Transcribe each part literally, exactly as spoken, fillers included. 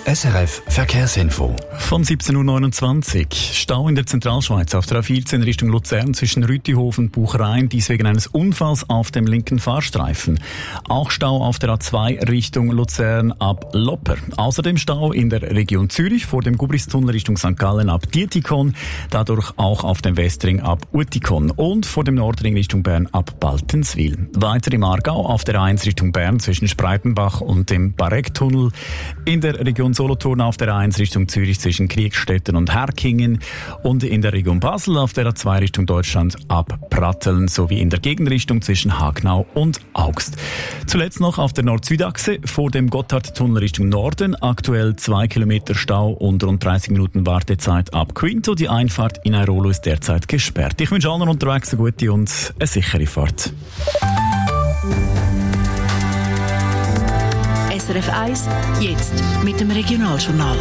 S R F Verkehrsinfo. Von siebzehn Uhr neunundzwanzig. Stau in der Zentralschweiz auf der A vierzehn Richtung Luzern zwischen Rütihofen und Buchereien, dies wegen eines Unfalls auf dem linken Fahrstreifen. Auch Stau auf der A zwei Richtung Luzern ab Lopper. Außerdem Stau in der Region Zürich vor dem Gubristunnel Richtung Sankt Gallen ab Dietikon, dadurch auch auf dem Westring ab Uetikon und vor dem Nordring Richtung Bern ab Baltenswil. Weiter im Aargau auf der A eins Richtung Bern zwischen Spreitenbach und dem Barecktunnel. In der Region Solothurn auf der A eins Richtung Zürich zwischen Kriegstetten und Herkingen und in der Region Basel auf der A zwei Richtung Deutschland ab Pratteln sowie in der Gegenrichtung zwischen Hagnau und Augst. Zuletzt noch auf der Nord-Süd-Achse vor dem Gotthardtunnel Richtung Norden, aktuell zwei Kilometer Stau und rund dreißig Minuten Wartezeit ab Quinto. Die Einfahrt in Airolo ist derzeit gesperrt. Ich wünsche allen unterwegs eine gute und eine sichere Fahrt. S R F eins, jetzt mit dem Regionaljournal.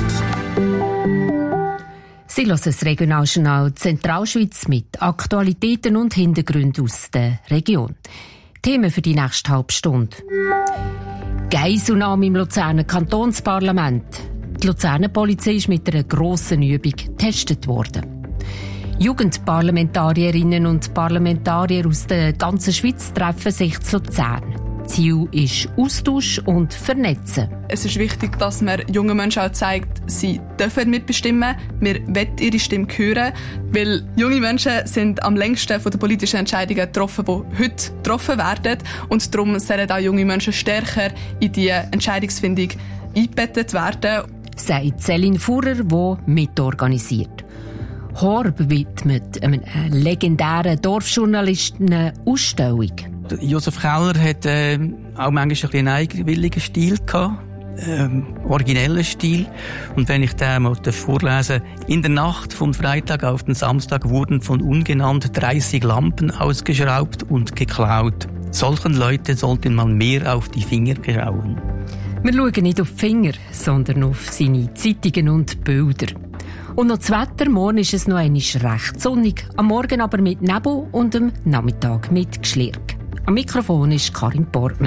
Sie hören das Regionaljournal Zentralschweiz mit Aktualitäten und Hintergründen aus der Region. Themen für die nächste halbe Stunde. Geiselnahme im Luzerner Kantonsparlament. Die Luzerner Polizei ist mit einer grossen Übung getestet worden. Jugendparlamentarierinnen und Parlamentarier aus der ganzen Schweiz treffen sich zu Luzern. Ziel ist Austausch und Vernetzen. Es ist wichtig, dass man jungen Menschen auch zeigt, sie dürfen mitbestimmen. Wir wollen ihre Stimme hören, weil junge Menschen sind am längsten von den politischen Entscheidungen getroffen, die heute getroffen werden. Und darum sollen auch junge Menschen stärker in die Entscheidungsfindung eingebettet werden. Sagt Céline Fuhrer, die mitorganisiert. Horb widmet einem legendären Dorfjournalisten eine Ausstellung. Josef Keller hat äh, auch manchmal einen eigenwilligen Stil gehabt, ähm, originellen Stil. Und wenn ich den mal vorlesen darf, in der Nacht vom Freitag auf den Samstag wurden von ungenannt dreißig Lampen ausgeschraubt und geklaut. Solchen Leuten sollte man mehr auf die Finger schauen. Wir schauen nicht auf die Finger, sondern auf seine Zeitungen und Bilder. Und noch das Wetter, morgen ist es noch einmal recht sonnig, am Morgen aber mit Nebel und am Nachmittag mit Geschlirr. Am Mikrofon ist Karin Portmann.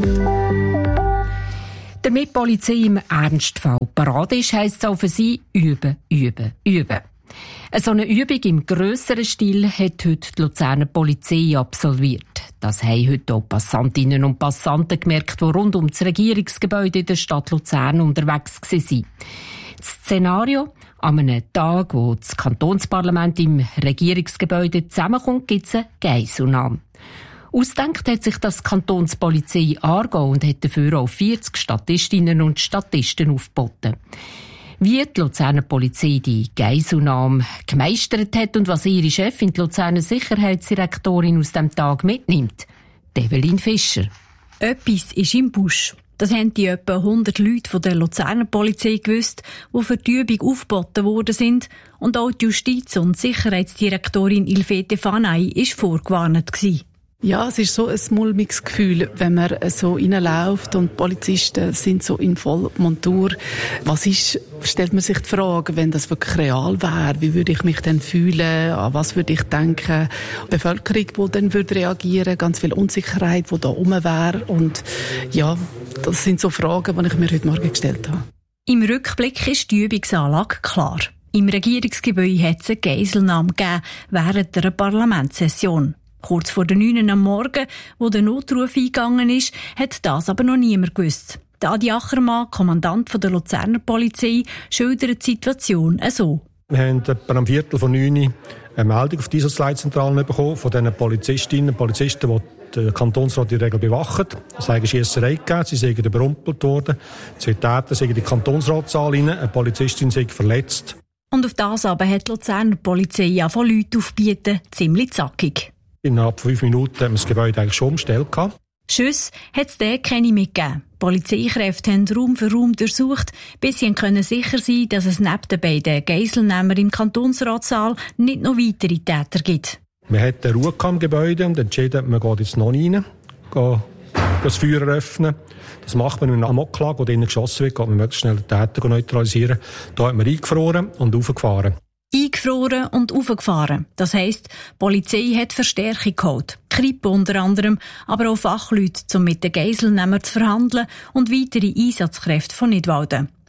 Damit die Polizei im Ernstfall parat ist, heisst es auch für sie üben, üben, üben. So eine Übung im grösseren Stil hat heute die Luzerner Polizei absolviert. Das haben heute auch Passantinnen und Passanten gemerkt, die rund um das Regierungsgebäude in der Stadt Luzern unterwegs waren. Das Szenario: an einem Tag, wo das Kantonsparlament im Regierungsgebäude zusammenkommt, gibt es eine Geiselnahme. Ausdenkt hat sich das Kantonspolizei Aargau und hat dafür auch vierzig Statistinnen und Statisten aufgeboten. Wie die Luzerner Polizei die Geiselnahme gemeistert hat und was ihre Chefin, die Luzerner Sicherheitsdirektorin, aus dem Tag mitnimmt, Evelyn Fischer. Etwas ist im Busch. Das haben die etwa hundert Leute von der Luzerner Polizei gewusst, die für die Übung aufgeboten worden sind. Und auch die Justiz- und Sicherheitsdirektorin Ilfete Fanay war vorgewarnt gewesen. Ja, es ist so ein mulmiges Gefühl, wenn man so reinläuft und die Polizisten sind so in Vollmontur. Was ist, stellt man sich die Frage, wenn das wirklich real wäre, wie würde ich mich denn fühlen, an was würde ich denken? Die Bevölkerung, die dann würde reagieren, ganz viel Unsicherheit, die da rum wäre. Und ja, das sind so Fragen, die ich mir heute Morgen gestellt habe. Im Rückblick ist die Übungsanlage klar. Im Regierungsgebäude hat es eine Geiselnahme gegeben während der Parlamentssession. Kurz vor den neun am Morgen, wo der Notruf eingegangen ist, hat das aber noch niemand gewusst. Der Adi Achermann, Kommandant der Luzerner Polizei, schildert die Situation so. Wir haben etwa am Viertel von neun eine Meldung auf die Einsatzleitzentralen bekommen von den Polizistinnen und Polizisten, die den Kantonsrat in der Regel bewachen. Es hat eine Schiesserei gegeben, sie sind überrumpelt worden. Zwei Täter sind in die Kantonsratssaal rein, eine Polizistin ist verletzt. Und auf das aber hat die Luzerner Polizei auch von Leuten aufbieten, ziemlich zackig. Innerhalb von fünf Minuten haben wir das Gebäude eigentlich schon umgestellt. Schüsse hat es dort keine mitgegeben. Polizeikräfte haben Raum für Raum durchsucht, bis sie können sicher sein, dass es neben den beiden Geiselnehmern im Kantonsratssaal nicht noch weitere Täter gibt. Wir hatten Ruhe im Gebäude und entschieden, man geht jetzt noch rein, gehen das Feuer öffnen. Das macht man mit einer Amokklage, die drinnen geschossen wird, geht man möglichst schnell den Täter neutralisieren. Da hat man eingefroren und hochgefahren. Eingefroren und aufgefahren. Das heisst, die Polizei hat Verstärkung geholt. Krippe unter anderem, aber auch Fachleute, um mit den Geiselnehmern zu verhandeln und weitere Einsatzkräfte von Nidwalden.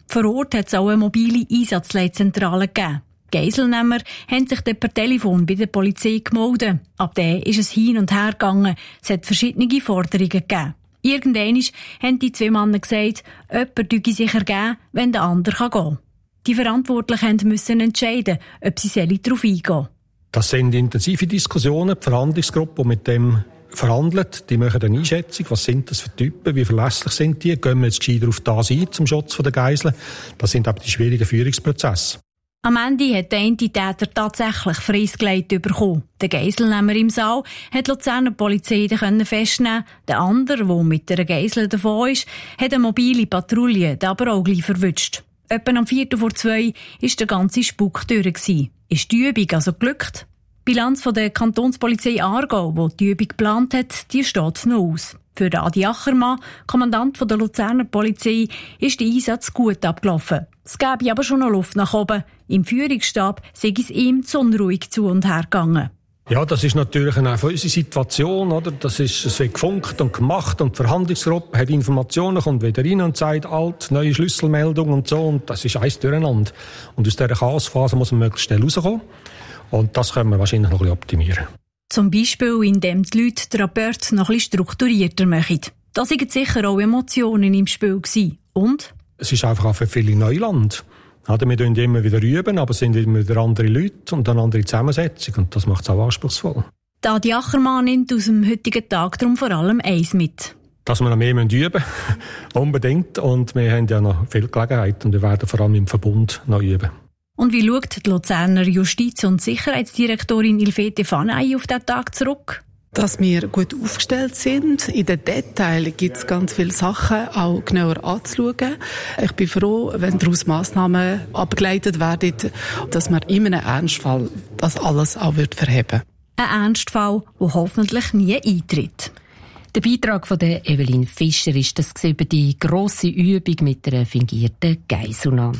Vor Ort hat es auch eine mobile Einsatzleitzentrale gegeben. Geiselnehmer haben sich dann per Telefon bei der Polizei gemeldet. Ab dann ist es hin und her gegangen. Es hat verschiedene Forderungen gegeben. Irgendwann haben die zwei Männer gesagt, jemand dürfe sich ergeben, wenn der andere gehen kann. Die Verantwortlichen müssen entscheiden, ob sie darauf eingehen sollen. Das sind intensive Diskussionen. Die Verhandlungsgruppe, die mit dem verhandelt, die machen eine Einschätzung. Was sind das für Typen? Wie verlässlich sind die? Gehen wir jetzt gescheiter auf das ein, zum Schutz der Geiseln? Das sind aber die schwierigen Führungsprozesse. Am Ende hat der eine Täter tatsächlich Freisgelegt bekommen. Der Geiselnehmer im Saal hat die Luzerner Polizei festnehmen. Der andere, der mit einer Geisel davon ist, hat eine mobile Patrouille, die aber auch gleich verwünscht. Etwa am Viertel vor zwei war der ganze Spuk durch. Ist die Übung also geglückt? Die Bilanz von der Kantonspolizei Aargau, die die Übung geplant hat, die steht noch aus. Für Adi Achermann, Kommandant der Luzerner Polizei, ist der Einsatz gut abgelaufen. Es gäbe aber schon noch Luft nach oben. Im Führungsstab sei es ihm zu unruhig zu und her gegangen. Ja, das ist natürlich eine unsere Situation, oder? Das ist, es wird gefunkt und gemacht und die Verhandlungsgruppe hat Informationen, kommt wieder rein und sagt, alt, neue Schlüsselmeldung und so, und das ist eins durcheinander. Und aus dieser Chaosphase muss man möglichst schnell rauskommen. Und das können wir wahrscheinlich noch ein bisschen optimieren. Zum Beispiel, indem die Leute den Rapport noch ein bisschen strukturierter machen. Da waren sicher auch Emotionen im Spiel gewesen. Und? Es ist einfach auch für viele Neuland. Also wir üben immer wieder üben, aber es sind immer wieder andere Leute und eine andere Zusammensetzung. Und das macht es auch anspruchsvoll. Adi Achermann nimmt aus dem heutigen Tag darum vor allem eins mit. Dass wir noch mehr üben müssen. Unbedingt. Und wir haben ja noch viel Gelegenheit und wir werden vor allem im Verbund noch üben. Und wie schaut die Luzerner Justiz- und Sicherheitsdirektorin Ilfete Fanay auf diesen Tag zurück? Dass wir gut aufgestellt sind. In den Details gibt es ganz viele Sachen auch genauer anzuschauen. Ich bin froh, wenn daraus Massnahmen abgeleitet werden, dass man in einem Ernstfall das alles auch verheben wird. Ein Ernstfall, der hoffentlich nie eintritt. Der Beitrag von der Evelyn Fischer ist das über die grosse Übung mit einer fingierten Geiselnahme.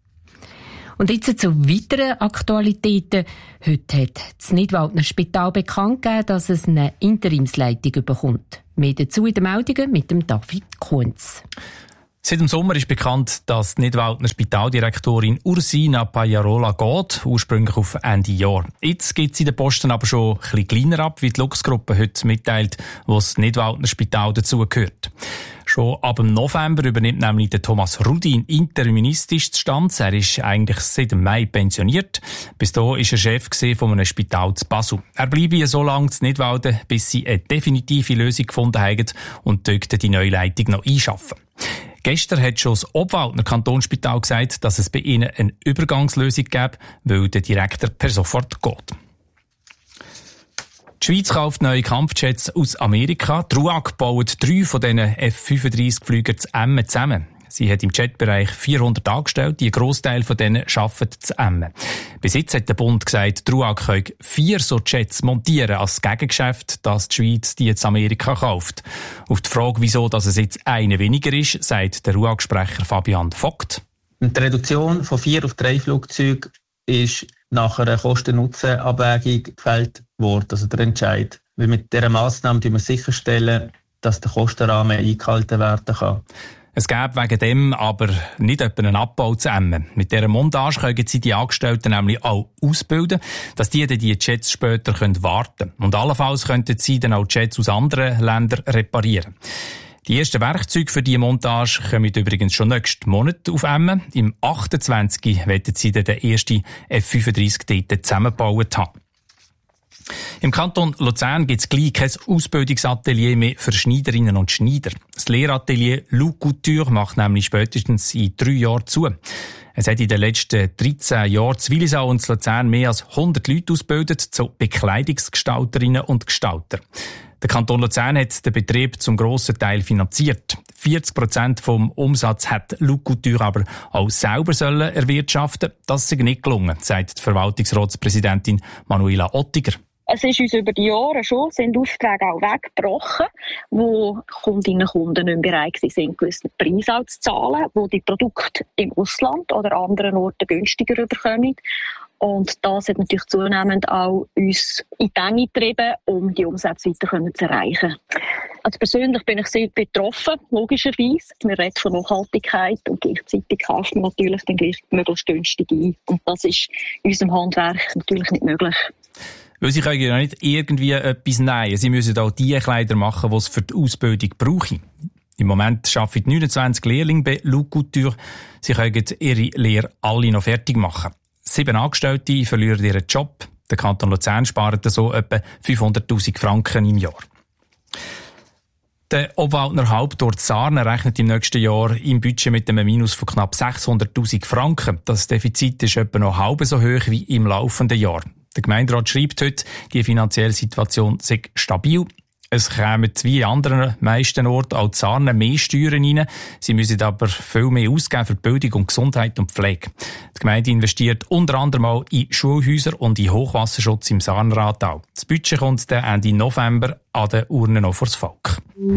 Und jetzt zu weiteren Aktualitäten. Heute hat das Nidwaldner Spital bekannt gegeben, dass es eine Interimsleitung bekommt. Mehr dazu in den Meldungen mit dem David Kunz. Seit dem Sommer ist bekannt, dass die Nidwaldner Spitaldirektorin Ursina Pagliarola geht, ursprünglich auf Ende Jahr. Jetzt gibt sie den Posten aber schon ein bisschen kleiner ab, wie die Lux-Gruppe heute mitteilt, wo das Nidwaldner Spital dazugehört. Schon ab dem November übernimmt nämlich der Thomas Rudin interimistisch die Stanz. Er ist eigentlich seit dem Mai pensioniert. Bis dahin war er Chef von einem Spital zu Basel. Er bleibe so lange zu Nidwalden, bis sie eine definitive Lösung gefunden haben und dürfte die neue Leitung noch einschaffen. Gestern hat schon das Obwaldner Kantonsspital gesagt, dass es bei ihnen eine Übergangslösung gäbe, weil der Direktor per sofort geht. Die Schweiz kauft neue Kampfjets aus Amerika. Die R U A G baut drei von diesen F fünfunddreissig Flügern zu Emmen zusammen. Sie hat im Jetbereich vierhundert Angestellte, ein Grossteil von denen arbeitet zu Emmen. Bis jetzt hat der Bund gesagt, die R U A G könne vier so Jets montieren als Gegengeschäft, dass die Schweiz die jetzt Amerika kauft. Auf die Frage, wieso dass es jetzt eine weniger ist, sagt der R U A G-Sprecher Fabian Vogt. Die Reduktion von vier auf drei Flugzeuge ist nach einer Kosten-Nutzen-Abwägung gefällt worden, also der Entscheid. Weil mit dieser Massnahme wir sicherstellen, dass der Kostenrahmen eingehalten werden kann. Es gäbe wegen dem aber nicht etwa einen Abbau zu Emmen. Mit dieser Montage können sie die Angestellten nämlich auch ausbilden, dass die dann die Jets später warten können. Und allenfalls könnten sie dann auch Jets aus anderen Ländern reparieren. Die ersten Werkzeuge für diese Montage kommen übrigens schon nächsten Monat auf Emmen. Im achtundzwanzig wollen sie dann den ersten F fünfunddreissig dort zusammengebaut haben. Im Kanton Luzern gibt es gleich kein Ausbildungsatelier mehr für Schneiderinnen und Schneider. Das Lehratelier Loup Couture macht nämlich spätestens in drei Jahren zu. Es hat in den letzten dreizehn Jahren zu Willisau und zu Luzern mehr als hundert Leute ausgebildet zu Bekleidungsgestalterinnen und Gestalter. Der Kanton Luzern hat den Betrieb zum grossen Teil finanziert. vierzig Prozent vom Umsatz hat Loup Couture aber auch selber sollen erwirtschaften. Das ist nicht gelungen, sagt die Verwaltungsratspräsidentin Manuela Ottiger. Es ist uns über die Jahre schon, sind Aufträge auch weggebrochen, wo Kundinnen und Kunden nicht bereit sind, gewissen Preis zu zahlen, wo die Produkte im Ausland oder anderen Orten günstiger überkommen. Und das hat natürlich zunehmend auch uns in die Enge getrieben, um die Umsätze weiter zu erreichen. Also persönlich bin ich sehr betroffen, logischerweise. Wir reden von Nachhaltigkeit und gleichzeitig kauft man natürlich dann gleich möglichst günstig ein. Und das ist in unserem Handwerk natürlich nicht möglich. Weil Sie können ja nicht irgendwie etwas nähen. Sie müssen auch die Kleider machen, die es für die Ausbildung brauchen. Im Moment arbeiten neunundzwanzig Lehrlinge bei Loup Couture. Sie können ihre Lehre alle noch fertig machen. Sieben Angestellte verlieren ihren Job. Der Kanton Luzern spart so etwa fünfhunderttausend Franken im Jahr. Der Obwaldner Hauptort Sarnen rechnet im nächsten Jahr im Budget mit einem Minus von knapp sechshunderttausend Franken. Das Defizit ist etwa noch halb so hoch wie im laufenden Jahr. Der Gemeinderat schreibt heute, die finanzielle Situation sei stabil. Es kämen wie an anderen meisten Orten auch Sarnen mehr Steuern rein. Sie müssen aber viel mehr ausgeben für Bildung und Gesundheit und Pflege. Die Gemeinde investiert unter anderem auch in Schulhäuser und in Hochwasserschutz im Sarneratal. Das Budget kommt dann Ende November an den Urnen noch vors Volk.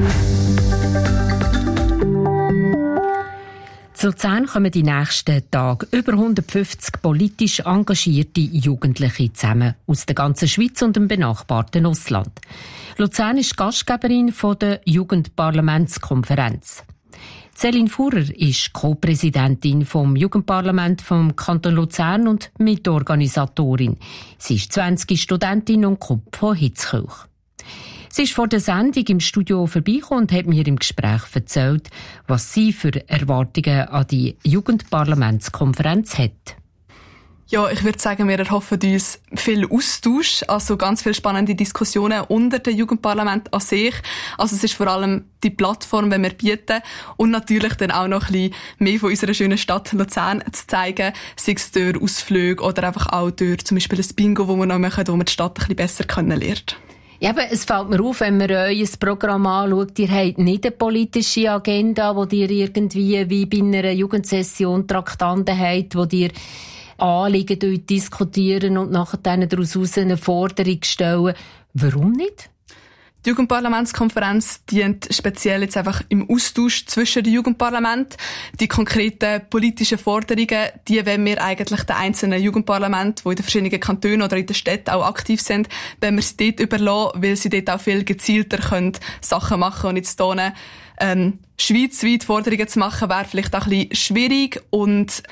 In Luzern kommen die nächsten Tage über hundertfünfzig politisch engagierte Jugendliche zusammen aus der ganzen Schweiz und dem benachbarten Ausland. Luzern ist Gastgeberin von der Jugendparlamentskonferenz. Céline Fuhrer ist Co-Präsidentin vom Jugendparlament vom Kanton Luzern und Mitorganisatorin. Sie ist zwanzig Studentin und kommt von Hitzkirch. Sie ist vor der Sendung im Studio vorbeigekommen und hat mir im Gespräch erzählt, was sie für Erwartungen an die Jugendparlamentskonferenz hat. Ja, ich würde sagen, wir erhoffen uns viel Austausch, also ganz viele spannende Diskussionen unter dem Jugendparlament an sich. Also es ist vor allem die Plattform, die wir bieten und natürlich dann auch noch ein bisschen mehr von unserer schönen Stadt Luzern zu zeigen, sei es durch Ausflüge oder einfach auch durch zum Beispiel ein Bingo, das wir noch machen, wo man die Stadt ein bisschen besser kennenlernt. Ja, aber es fällt mir auf, wenn man euer Programm anschaut, ihr habt nicht eine politische Agenda, wo ihr irgendwie wie bei einer Jugendsession Traktanten habt, wo ihr Anliegen diskutieren und nachher dann daraus eine Forderung stellen. Warum nicht? Die Jugendparlamentskonferenz dient speziell jetzt einfach im Austausch zwischen den Jugendparlamenten. Die konkreten politischen Forderungen, die wollen wir eigentlich den einzelnen Jugendparlamenten, die in den verschiedenen Kantonen oder in den Städten auch aktiv sind, wenn wir sie dort überlassen, weil sie dort auch viel gezielter können Sachen machen und jetzt hier ähm, schweizweit Forderungen zu machen, wäre vielleicht auch ein bisschen schwierig und